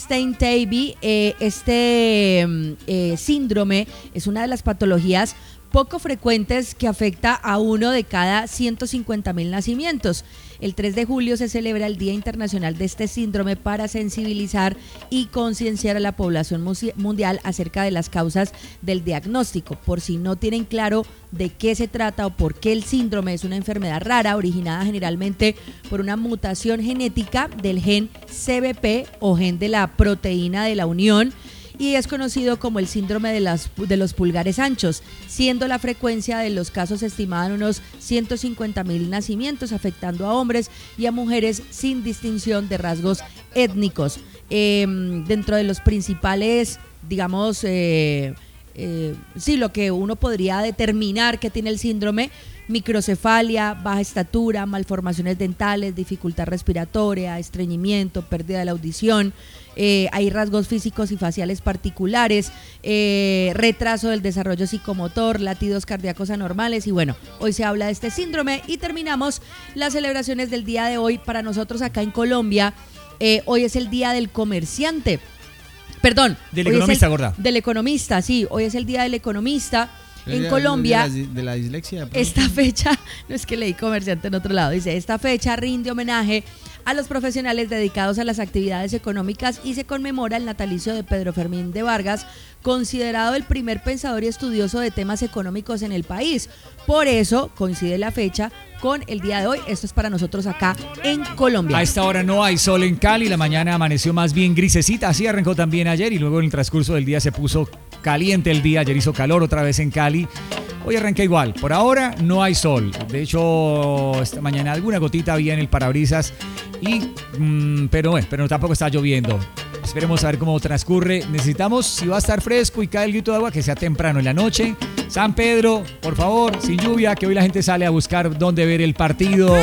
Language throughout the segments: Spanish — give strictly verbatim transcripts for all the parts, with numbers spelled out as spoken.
Steintaby. Eh, este eh, síndrome es una de las patologías poco frecuentes que afecta a uno de cada ciento cincuenta mil nacimientos. El tres de julio se celebra el Día Internacional de este síndrome para sensibilizar y concienciar a la población mundial acerca de las causas del diagnóstico. Por si no tienen claro de qué se trata o por qué el síndrome es una enfermedad rara originada generalmente por una mutación genética del gen C B P o gen de la proteína de la unión, y es conocido como el síndrome de, las, de los pulgares anchos, siendo la frecuencia de los casos estimada en unos ciento cincuenta mil nacimientos, afectando a hombres y a mujeres sin distinción de rasgos étnicos. Eh, dentro de los principales, digamos, eh, eh, sí, lo que uno podría determinar que tiene el síndrome: microcefalia, baja estatura, malformaciones dentales, dificultad respiratoria, estreñimiento, pérdida de la audición. Eh, hay rasgos físicos y faciales particulares, eh, retraso del desarrollo psicomotor, latidos cardíacos anormales, y bueno, hoy se habla de este síndrome. Y terminamos las celebraciones del día de hoy para nosotros acá en Colombia. Eh, hoy es el Día del Comerciante, perdón, del economista, el, gorda. Del economista, sí, hoy es el Día del Economista. En de, Colombia, de la, de la dislexia, esta fecha, no es que leí comerciante en otro lado, dice, esta fecha rinde homenaje a los profesionales dedicados a las actividades económicas y se conmemora el natalicio de Pedro Fermín de Vargas, considerado el primer pensador y estudioso de temas económicos en el país. Por eso coincide la fecha con el día de hoy. Esto es para nosotros acá en Colombia. A esta hora no hay sol en Cali, la mañana amaneció más bien grisecita, así arrancó también ayer y luego en el transcurso del día se puso caliente el día, ayer hizo calor otra vez en Cali. Hoy arranca igual, por ahora no hay sol, de hecho esta mañana alguna gotita había en el parabrisas, y, mmm, pero, bueno, pero tampoco está lloviendo. Esperemos a ver cómo transcurre. Necesitamos, si va a estar fresco y cae el grito de agua, que sea temprano en la noche. San Pedro, por favor, sin lluvia, que hoy la gente sale a buscar dónde ver el partido.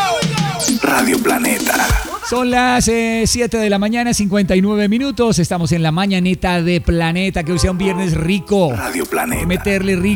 Radio Planeta. Son las eh, siete de la mañana, cincuenta y nueve minutos. Estamos en la mañanita de Planeta. Que hoy sea un viernes rico. Radio Planeta. Meterle rico.